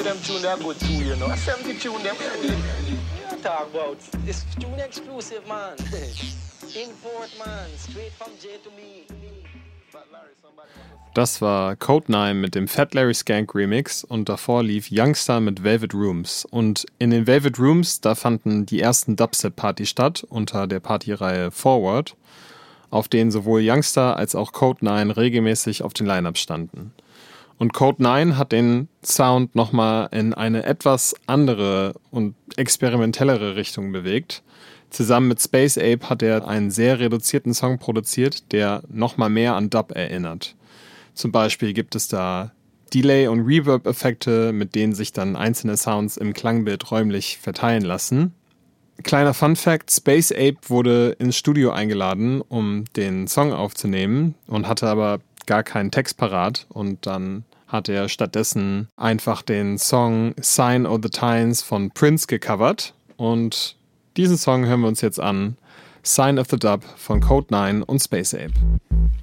Them tune they are good too, you know. 70 tune them. Talk about this tune exclusive, man. Import, man. Straight from J to me. Das war Code9 mit dem Fat Larry Skank Remix und davor lief Youngster mit Velvet Rooms. Und in den Velvet Rooms, da fanden die ersten Dubstep-Partys statt unter der Partyreihe Forward, auf denen sowohl Youngster als auch Code9 regelmäßig auf den Line-Up standen. Und Code9 hat den Sound nochmal in eine etwas andere und experimentellere Richtung bewegt. Zusammen mit Space Ape hat er einen sehr reduzierten Song produziert, der nochmal mehr an Dub erinnert. Zum Beispiel gibt es da Delay- und Reverb-Effekte, mit denen sich dann einzelne Sounds im Klangbild räumlich verteilen lassen. Kleiner Fun-Fact: Space Ape wurde ins Studio eingeladen, um den Song aufzunehmen und hatte aber gar keinen Text parat und dann hat er stattdessen einfach den Song Sign of the Times von Prince gecovert und diesen Song hören wir uns jetzt an. Sign of the Dub von Code9 und Space Ape.